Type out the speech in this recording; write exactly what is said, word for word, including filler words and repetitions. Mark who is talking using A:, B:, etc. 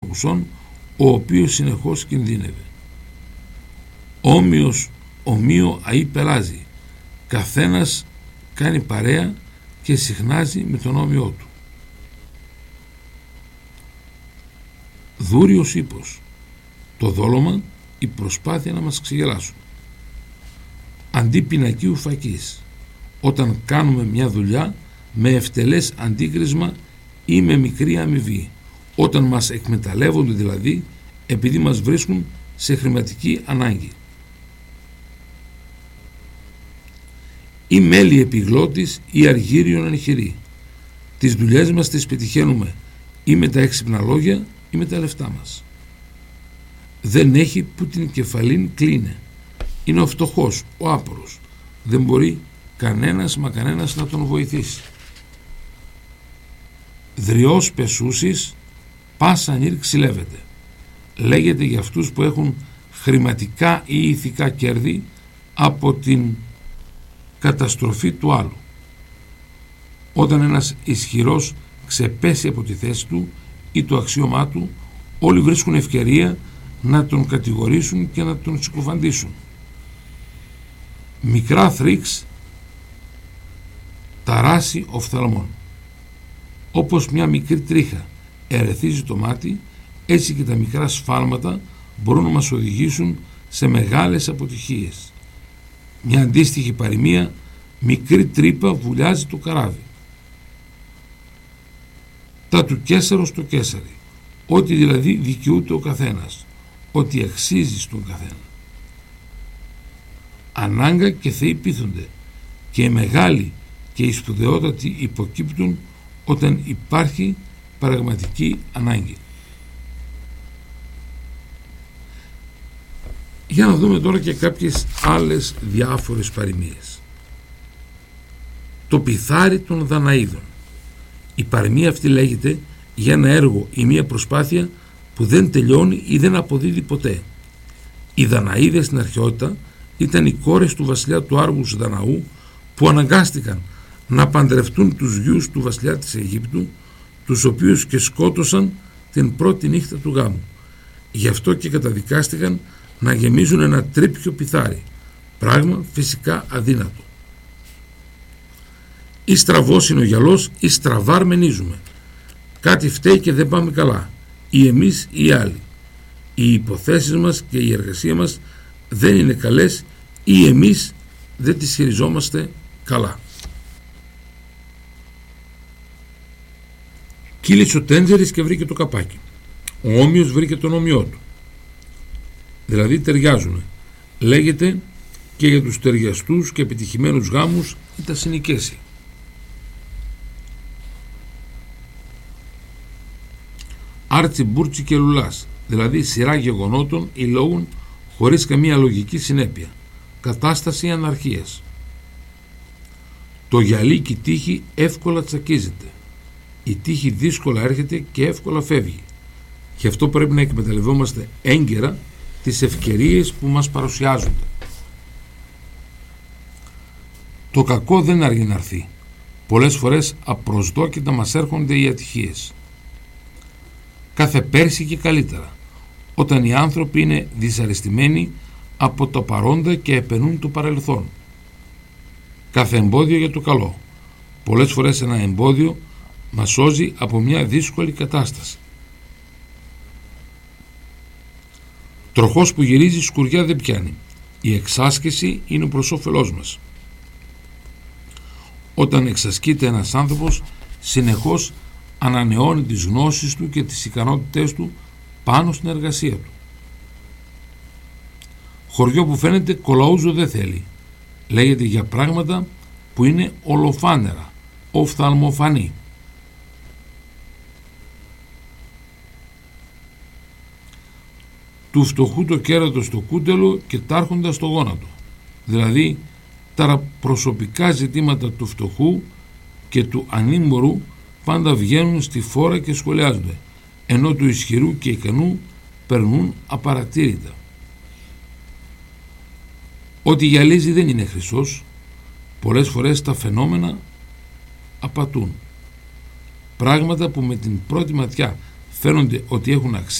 A: Αργουσών, ο οποίος συνεχώς κινδύνευε. Όμοιος ομοίο αεί πελάζει, καθένας κάνει παρέα και συχνάζει με τον όμοιό του. Δούριος ύπος, το δόλωμα, η προσπάθεια να μας ξεγελάσουν. Αντί πινακίου φακής, όταν κάνουμε μια δουλειά με ευτελές αντίκρισμα ή με μικρή αμοιβή, όταν μας εκμεταλλεύονται δηλαδή επειδή μας βρίσκουν σε χρηματική ανάγκη. Ή μέλη επιγλώτης ή αργύριον ανηχηρή. Τις δουλειές μας τις πετυχαίνουμε ή με τα έξυπνα λόγια ή με τα λεφτά μας. Δεν έχει που την κεφαλήν κλείνε. Είναι ο φτωχός, ο άπορος. Δεν μπορεί κανένας μα κανένας να τον βοηθήσει. Δριός πεσούσης, πάσα νύρ ξυλεύεται. Λέγεται για αυτούς που έχουν χρηματικά ή ηθικά κέρδη από την καταστροφή του άλλου. Όταν ένας ισχυρός ξεπέσει από τη θέση του ή το αξίωμά του, όλοι βρίσκουν ευκαιρία να τον κατηγορήσουν και να τον συκοφαντήσουν. Μικρά θρίξ ταράσει οφθαλμών. Όπως μια μικρή τρίχα ερεθίζει το μάτι, έτσι και τα μικρά σφάλματα μπορούν να μας οδηγήσουν σε μεγάλες αποτυχίες. Μια αντίστοιχη παροιμία, μικρή τρύπα βουλιάζει το καράβι. Τα του Καίσαρος στο Καίσαρι, ό,τι δηλαδή δικαιούται ο καθένας, ό,τι αξίζει στον καθένα. Ανάγκα και θεοί πείθονται, και οι μεγάλοι και οι σπουδαιότατοι υποκύπτουν όταν υπάρχει πραγματική ανάγκη. Για να δούμε τώρα και κάποιες άλλες διάφορες παροιμίες. Το πιθάρι των Δαναίδων. Η παροιμία αυτή λέγεται για ένα έργο ή μια προσπάθεια που δεν τελειώνει ή δεν αποδίδει ποτέ. Οι Δαναίδες στην αρχαιότητα ήταν οι κόρες του βασιλιά του Άργους Δαναού, που αναγκάστηκαν να παντρευτούν τους γιους του βασιλιά της Αιγύπτου, τους οποίους και σκότωσαν την πρώτη νύχτα του γάμου. Γι' αυτό και καταδικάστηκαν να γεμίζουν ένα τρίπιο πιθάρι, πράγμα φυσικά αδύνατο. Ή στραβός είναι ο γυαλός, ή στραβά αρμενίζουμε. Κάτι φταίει και δεν πάμε καλά, ή εμείς ή οι άλλοι. Οι υποθέσεις μας και η εργασία μας δεν είναι καλές, ή εμείς δεν τις χειριζόμαστε καλά. Κύλησε ο Τέντζερης και βρήκε το καπάκι. Ο Όμοιος βρήκε τον όμοιό του. Δηλαδή ταιριάζουν. Λέγεται και για τους ταιριαστούς και επιτυχημένους γάμους ή τα συνοικέσει. Άρτσι μπούρτσι και λουλάς, δηλαδή σειρά γεγονότων ή λόγων χωρίς καμία λογική συνέπεια. Κατάσταση αναρχίας. Το γυαλί και η τύχη εύκολα τσακίζεται. Η τύχη δύσκολα έρχεται και εύκολα φεύγει. Γι' αυτό πρέπει να εκμεταλλευόμαστε έγκαιρα τις ευκαιρίες που μας παρουσιάζονται. Το κακό δεν αργεί να έρθει. Πολλές φορές απροσδόκητα μας έρχονται οι ατυχίες. Κάθε πέρσι και καλύτερα, όταν οι άνθρωποι είναι δυσαρεστημένοι από τα παρόντα και επενούν το παρελθόν. Κάθε εμπόδιο για το καλό. Πολλές φορές ένα εμπόδιο μας σώζει από μια δύσκολη κατάσταση. Τροχός που γυρίζει σκουριά δεν πιάνει. Η εξάσκηση είναι προς όφελός μας. Όταν εξασκείται ένας άνθρωπος, συνεχώς ανανεώνει τις γνώσεις του και τις ικανότητές του πάνω στην εργασία του. Χωριό που φαίνεται κολαούζο δεν θέλει. Λέγεται για πράγματα που είναι ολοφάνερα, οφθαλμοφανή. Του φτωχού το κέρατο στο κούτελο και τάρχοντα στο γόνατο. Δηλαδή τα προσωπικά ζητήματα του φτωχού και του ανήμορου πάντα βγαίνουν στη φόρα και σχολιάζονται, ενώ του ισχυρού και ικανού περνούν απαρατήρητα. Ό,τι γυαλίζει δεν είναι χρυσός. Πολλές φορές τα φαινόμενα απατούν. Πράγματα που με την πρώτη ματιά φαίνονται ότι έχουν αξία